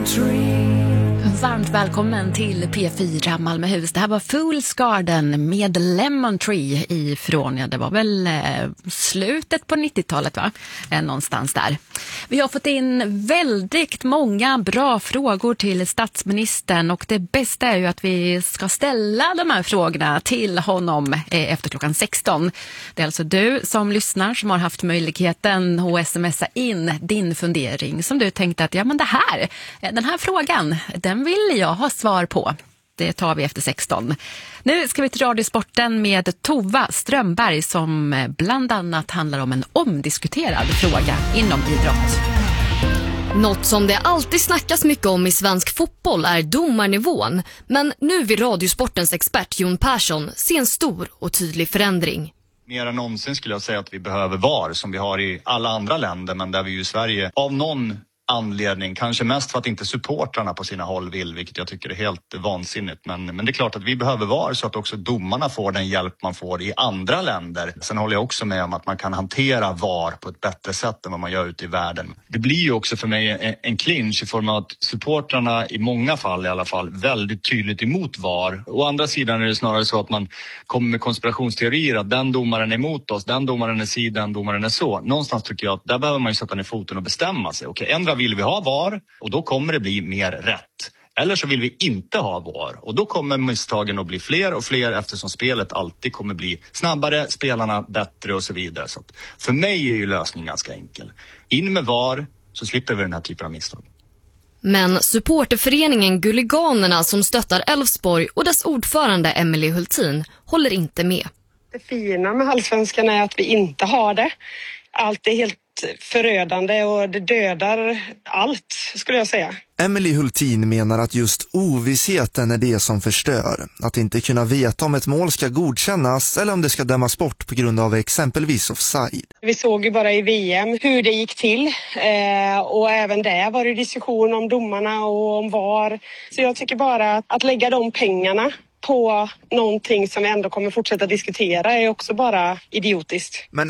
Varmt välkommen till P4 Malmöhus. Det här var Fool's Garden med Lemon Tree ifrån, ja, det var väl slutet på 90-talet va? Någonstans där. Vi har fått in väldigt många bra frågor till statsministern och det bästa är ju att vi ska ställa de här frågorna till honom efter klockan 16. Det är alltså du som lyssnar som har haft möjligheten att smsa in din fundering som du tänkte att ja men den här frågan, den vill jag ha svar på. Det tar vi efter 16. Nu ska vi till Radiosporten med Tova Strömberg som bland annat handlar om en omdiskuterad fråga inom idrott. Något som det alltid snackas mycket om i svensk fotboll är domarnivån. Men nu vill Radiosportens expert Jon Persson se en stor och tydlig förändring. Mer än någonsin skulle jag säga att vi behöver VAR som vi har i alla andra länder, men där vi ju i Sverige av någon anledning, kanske mest för att inte supportrarna på sina håll vill, vilket jag tycker är helt vansinnigt. Men det är klart att vi behöver VAR så att också domarna får den hjälp man får i andra länder. Sen håller jag också med om att man kan hantera VAR på ett bättre sätt än vad man gör ute i världen. Det blir ju också för mig en clinch i form av att supportrarna i många fall i alla fall väldigt tydligt emot VAR. Å andra sidan är det snarare så att man kommer med konspirationsteorier att den domaren är emot oss, den domaren är si, den domaren är så. Någonstans tycker jag att där behöver man ju sätta ner foten och bestämma sig. Okej, ändra vill vi ha VAR och då kommer det bli mer rätt. Eller så vill vi inte ha VAR och då kommer misstagen att bli fler och fler eftersom spelet alltid kommer bli snabbare, spelarna bättre och så vidare. Så för mig är ju lösningen ganska enkel. In med VAR så slipper vi den här typen av misstag. Men supporterföreningen Gulliganerna som stöttar Elfsborg och dess ordförande Emelie Hultin håller inte med. Det fina med allsvenskan är att vi inte har det. Allt är helt förödande och det dödar allt, skulle jag säga. Emelie Hultin menar att just ovissheten är det som förstör. Att inte kunna veta om ett mål ska godkännas eller om det ska dömas bort på grund av exempelvis offside. Vi såg ju bara i VM hur det gick till och även där var det diskussion om domarna och om VAR. Så jag tycker bara att lägga de pengarna på någonting som vi ändå kommer fortsätta diskutera är också bara idiotiskt. Men